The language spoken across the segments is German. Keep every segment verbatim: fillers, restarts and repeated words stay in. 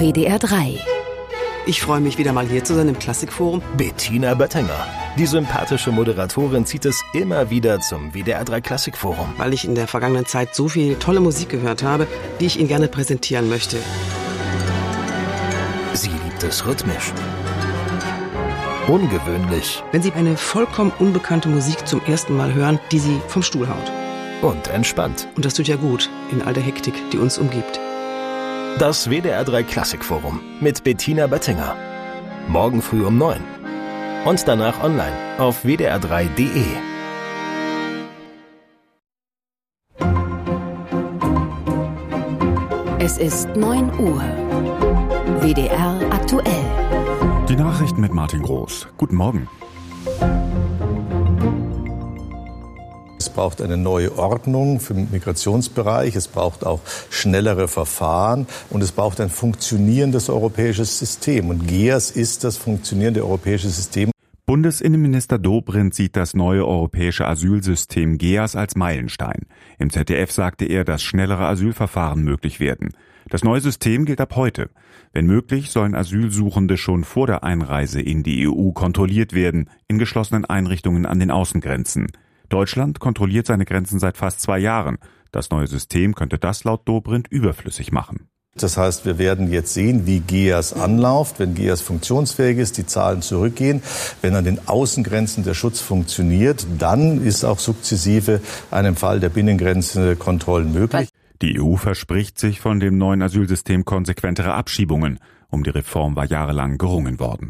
W D R drei. Ich freue mich, wieder mal hier zu sein im Klassikforum. Bettina Böttinger. Die sympathische Moderatorin zieht es immer wieder zum W D R drei Klassikforum. Weil ich in der vergangenen Zeit so viel tolle Musik gehört habe, die ich Ihnen gerne präsentieren möchte. Sie liebt es rhythmisch. Ungewöhnlich. Wenn Sie eine vollkommen unbekannte Musik zum ersten Mal hören, die Sie vom Stuhl haut. Und entspannt. Und das tut ja gut in all der Hektik, die uns umgibt. Das W D R drei Klassikforum mit Bettina Böttinger. Morgen früh um neun. Und danach online auf w d r drei punkt d e. Es ist neun Uhr. W D R aktuell. Die Nachrichten mit Martin Groß. Guten Morgen. Es braucht eine neue Ordnung für den Migrationsbereich, es braucht auch schnellere Verfahren und es braucht ein funktionierendes europäisches System. Und G E A S ist das funktionierende europäische System. Bundesinnenminister Dobrindt sieht das neue europäische Asylsystem G E A S als Meilenstein. Im Z D F sagte er, dass schnellere Asylverfahren möglich werden. Das neue System gilt ab heute. Wenn möglich, sollen Asylsuchende schon vor der Einreise in die E U kontrolliert werden, in geschlossenen Einrichtungen an den Außengrenzen. Deutschland kontrolliert seine Grenzen seit fast zwei Jahren. Das neue System könnte das laut Dobrindt überflüssig machen. Das heißt, wir werden jetzt sehen, wie G E A S anläuft, wenn G E A S funktionsfähig ist, die Zahlen zurückgehen. Wenn an den Außengrenzen der Schutz funktioniert, dann ist auch sukzessive einem Fall der Binnengrenzenkontrollen möglich. Die E U verspricht sich von dem neuen Asylsystem konsequentere Abschiebungen. Um die Reform war jahrelang gerungen worden.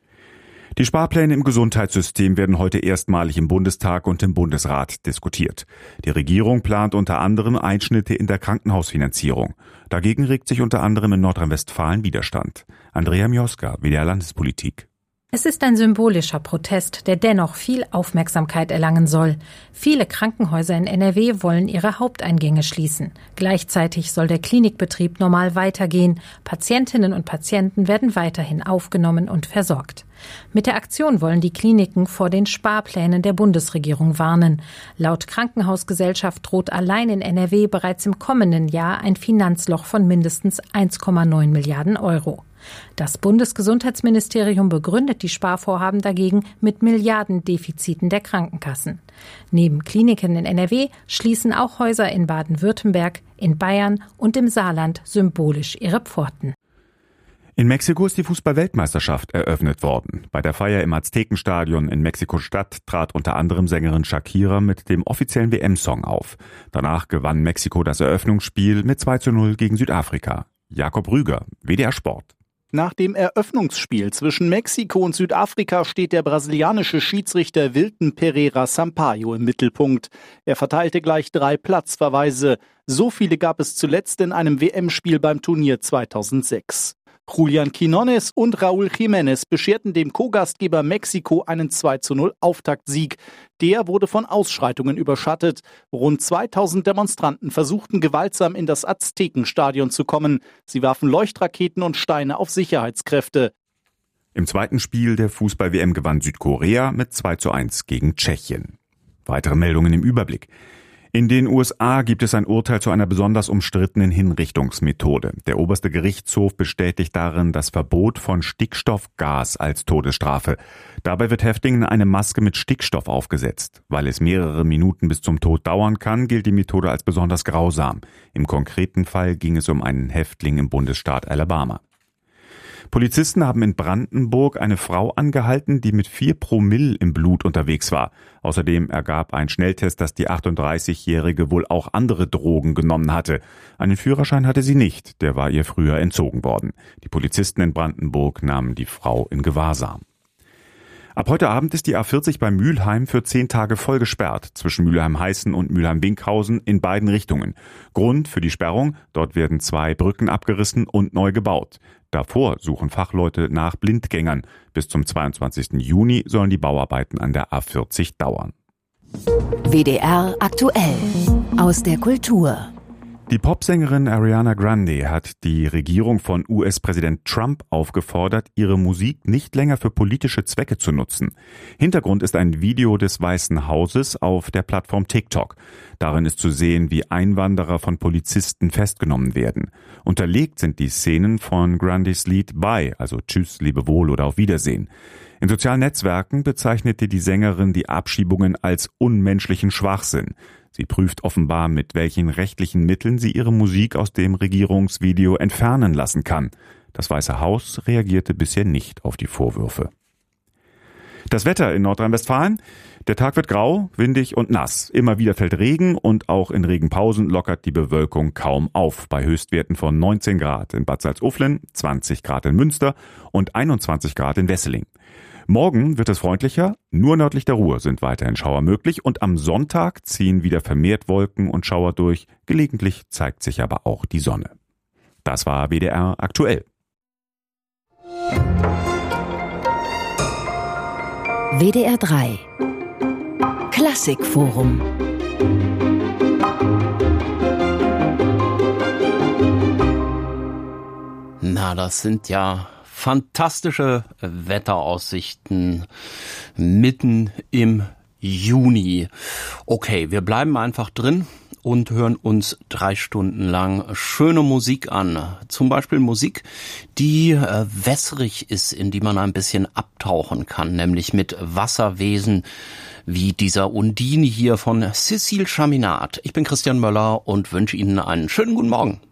Die Sparpläne im Gesundheitssystem werden heute erstmalig im Bundestag und im Bundesrat diskutiert. Die Regierung plant unter anderem Einschnitte in der Krankenhausfinanzierung. Dagegen regt sich unter anderem in Nordrhein-Westfalen Widerstand. Andrea Mioska, W D R Landespolitik. Es ist ein symbolischer Protest, der dennoch viel Aufmerksamkeit erlangen soll. Viele Krankenhäuser in N R W wollen ihre Haupteingänge schließen. Gleichzeitig soll der Klinikbetrieb normal weitergehen. Patientinnen und Patienten werden weiterhin aufgenommen und versorgt. Mit der Aktion wollen die Kliniken vor den Sparplänen der Bundesregierung warnen. Laut Krankenhausgesellschaft droht allein in N R W bereits im kommenden Jahr ein Finanzloch von mindestens eins Komma neun Milliarden Euro. Das Bundesgesundheitsministerium begründet die Sparvorhaben dagegen mit Milliardendefiziten der Krankenkassen. Neben Kliniken in N R W schließen auch Häuser in Baden-Württemberg, in Bayern und im Saarland symbolisch ihre Pforten. In Mexiko ist die Fußball-Weltmeisterschaft eröffnet worden. Bei der Feier im Aztekenstadion in Mexiko-Stadt trat unter anderem Sängerin Shakira mit dem offiziellen W M-Song auf. Danach gewann Mexiko das Eröffnungsspiel mit zwei zu null gegen Südafrika. Jakob Rüger, W D R Sport. Nach dem Eröffnungsspiel zwischen Mexiko und Südafrika steht der brasilianische Schiedsrichter Wilton Pereira Sampaio im Mittelpunkt. Er verteilte gleich drei Platzverweise. So viele gab es zuletzt in einem W M-Spiel beim Turnier zweitausendsechs. Julian Quinones und Raúl Jiménez bescherten dem Co-Gastgeber Mexiko einen zwei zu null Auftaktsieg. Der wurde von Ausschreitungen überschattet. Rund zweitausend Demonstranten versuchten gewaltsam in das Aztekenstadion zu kommen. Sie warfen Leuchtraketen und Steine auf Sicherheitskräfte. Im zweiten Spiel der Fußball-W M gewann Südkorea mit zwei zu eins gegen Tschechien. Weitere Meldungen im Überblick. In den U S A gibt es ein Urteil zu einer besonders umstrittenen Hinrichtungsmethode. Der oberste Gerichtshof bestätigt darin das Verbot von Stickstoffgas als Todesstrafe. Dabei wird Häftlingen eine Maske mit Stickstoff aufgesetzt. Weil es mehrere Minuten bis zum Tod dauern kann, gilt die Methode als besonders grausam. Im konkreten Fall ging es um einen Häftling im Bundesstaat Alabama. Polizisten haben in Brandenburg eine Frau angehalten, die mit vier Promille im Blut unterwegs war. Außerdem ergab ein Schnelltest, dass die achtunddreißigjährige wohl auch andere Drogen genommen hatte. Einen Führerschein hatte sie nicht, der war ihr früher entzogen worden. Die Polizisten in Brandenburg nahmen die Frau in Gewahrsam. Ab heute Abend ist die A vierzig bei Mülheim für zehn Tage voll gesperrt, zwischen Mülheim-Heißen und Mülheim-Winkhausen in beiden Richtungen. Grund für die Sperrung, dort werden zwei Brücken abgerissen und neu gebaut. Davor suchen Fachleute nach Blindgängern. Bis zum zweiundzwanzigsten Juni sollen die Bauarbeiten an der A vierzig dauern. W D R aktuell aus der Kultur. Die Popsängerin Ariana Grande hat die Regierung von U S-Präsident Trump aufgefordert, ihre Musik nicht länger für politische Zwecke zu nutzen. Hintergrund ist ein Video des Weißen Hauses auf der Plattform TikTok. Darin ist zu sehen, wie Einwanderer von Polizisten festgenommen werden. Unterlegt sind die Szenen von Grandes Lied Bye, also Tschüss, Lebewohl oder Auf Wiedersehen. In sozialen Netzwerken bezeichnete die Sängerin die Abschiebungen als unmenschlichen Schwachsinn. Sie prüft offenbar, mit welchen rechtlichen Mitteln sie ihre Musik aus dem Regierungsvideo entfernen lassen kann. Das Weiße Haus reagierte bisher nicht auf die Vorwürfe. Das Wetter in Nordrhein-Westfalen. Der Tag wird grau, windig und nass. Immer wieder fällt Regen und auch in Regenpausen lockert die Bewölkung kaum auf. Bei Höchstwerten von neunzehn Grad in Bad Salzuflen, zwanzig Grad in Münster und einundzwanzig Grad in Wesseling. Morgen wird es freundlicher, nur nördlich der Ruhr sind weiterhin Schauer möglich und am Sonntag ziehen wieder vermehrt Wolken und Schauer durch. Gelegentlich zeigt sich aber auch die Sonne. Das war W D R aktuell. W D R drei Klassikforum. Na, das sind ja fantastische Wetteraussichten mitten im Juni. Okay, wir bleiben einfach drin und hören uns drei Stunden lang schöne Musik an. Zum Beispiel Musik, die äh, wässrig ist, in die man ein bisschen abtauchen kann, nämlich mit Wasserwesen wie dieser Undine hier von Cécile Chaminade. Ich bin Christian Möller und wünsche Ihnen einen schönen guten Morgen.